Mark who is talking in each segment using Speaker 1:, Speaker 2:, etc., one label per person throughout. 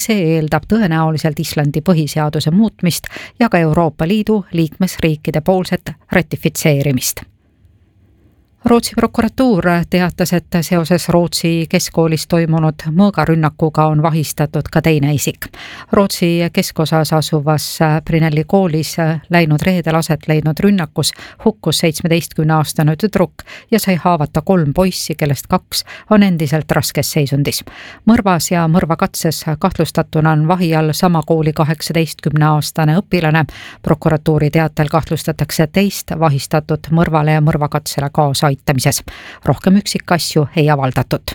Speaker 1: see eeldab tõenäoliselt Islandi põhiseaduse muutmist ja ka Euroopa Liidu liikmesriikide poolset ratifitseerimist. Rootsi prokuratuur teatas, et seoses Rootsi keskkoolis toimunud mõõgarünnakuga on vahistatud ka teine isik. Rootsi keskosas asuvas Brynelli koolis läinud reedel aset leidnud rünnakus hukkus 17-aastane tüdruk ja sai haavata 3 poissi, kellest 2 on endiselt raskes seisundis. Mõrvas ja mõrvakatses kahtlustatuna on vahi all sama kooli 18-aastane õpilane. Prokuratuuri teatel kahtlustatakse teist vahistatud mõrvale ja mõrvakatsele kaasa aitamises. Rohkem üksikasju ei avaldatud.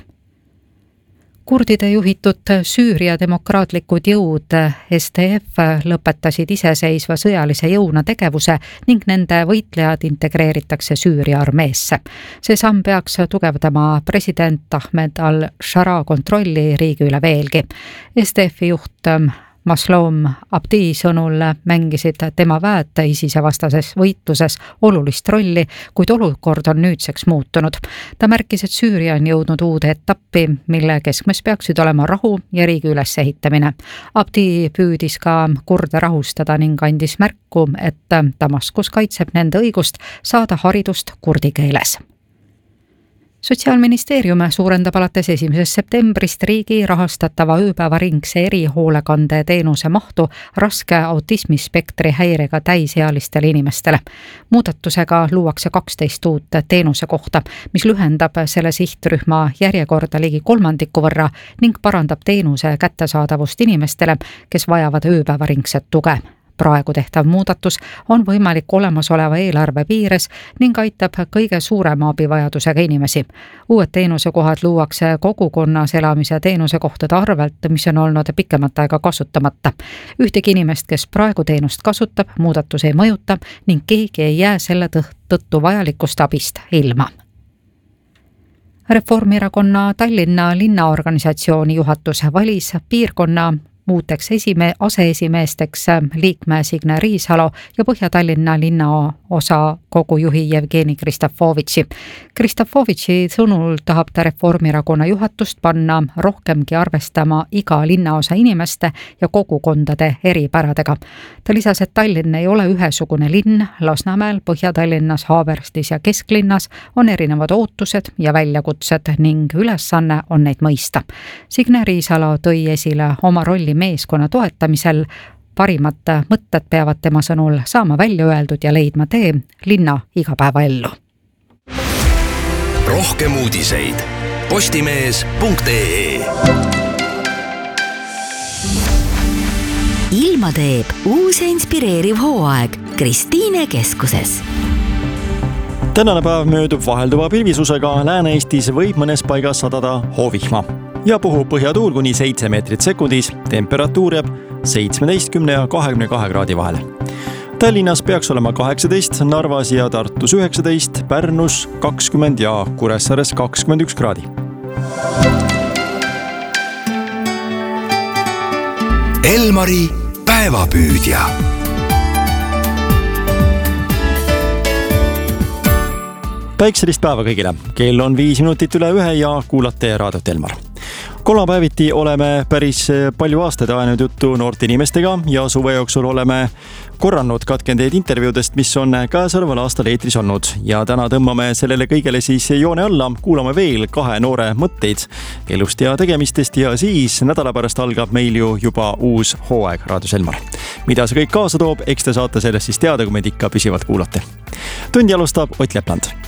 Speaker 1: Kurdide juhitud Süüria demokraatlikud jõud SDF lõpetasid iseseisva sõjalise jõuna tegevuse ning nende võitlejad integreeritakse Süüria armeesse. See samm peaks tugevdama president Ahmed al-Shara kontrolli riigi üle veelgi. SDF juht Maslom Abdi sõnul mängisid tema väed ISISe vastases võitluses olulist rolli, kuid olukord on nüüdseks muutunud. Ta märkis, et Süüria on jõudnud uude etappi, mille keskmes peaksid olema rahu ja riigi ülesehitamine. Abdi püüdis ka kurde rahustada ning andis märku, et Damaskus kaitseb nende õigust saada haridust kurdi keeles. Sotsiaalministeerium suurendab alates 1. septembrist riigi rahastatava ööpäevaringse erihoolekande teenuse mahtu raske autismispektri häirega täisealistele inimestele. Muudatusega luuakse 12 uut teenuse kohta, mis lühendab selle sihtrühma järjekorda ligi 1/3 võrra ning parandab teenuse kättesaadavust inimestele, kes vajavad ööpäevaringset tuge. Praegu tehtav muudatus on võimalik olemasoleva eelarve piires ning aitab kõige suurema abivajadusega inimesi. Uued teenusekohad luuakse kogukonnas elamise teenusekohtade arvelt, mis on olnud pikemat aega kasutamata. Ühtegi inimest, kes praegu teenust kasutab, muudatus ei mõjuta ning keegi ei jää selle tõttu vajalikust abist ilma. Reformierakonna Tallinna linnaorganisatsiooni juhatus valis piirkonna uuteks aseesimeesteks liikme Signe Riisalo ja Põhja-Tallinna linnaosa kogujuhi Jevgeni Kristofovitši. Kristofovitši sõnul tahab ta Reformierakonna juhatust panna rohkemgi arvestama iga linnaosa inimeste ja kogukondade eripäradega. Ta lisas, et Tallinn ei ole ühesugune linn. Lasnamäel, Põhja-Tallinnas, Haaberstis ja Kesklinnas on erinevad ootused ja väljakutsed ning ülesanne on neid mõista. Signe Riisalo tõi esile oma rolli meeskonna toetamisel. Parimad mõtted peavad tema sõnul saama välja öeldud ja leidma tee linna igapäevaellu.
Speaker 2: Rohkem uudiseid postimees.ee.
Speaker 3: Ilma teeb uus ja inspireeriv hooaeg Kristiine keskuses.
Speaker 4: Tänane päev möödub vahelduva pilvisusega. Lääne-Eestis võib mõnes paigas sadada hoovihma ja puhub põhjatuul kuni 7 meetrit sekundis. Temperatuur jääb 17 ja 22 kraadi vahele. Tallinnas peaks olema 18, Narvas ja Tartus 19, Pärnus 20 ja Kuressaares 21 kraadi.
Speaker 2: Elmari päevapüüdja.
Speaker 4: Päikselist päeva kõigile. Kell on 5 minutit üle 1 ja kuulate raadiot Elmar. Kolmapäeviti oleme päris palju aastaid ajanud juttu noorte inimestega ja suve jooksul oleme korranud katkendeid intervjuudest, mis on käesoleval aastal eetris olnud. Ja täna tõmbame sellele kõigele siis joone alla, kuulame veel 2 noore mõtteid elust ja tegemistest ja siis nädala pärast algab meil ju juba uus hooaeg raadios Elmar. Mida see kõik kaasa toob, eks te saate sellest siis teada, kui meid ikka püsivalt kuulate. Tundi alustab Ott Lepland.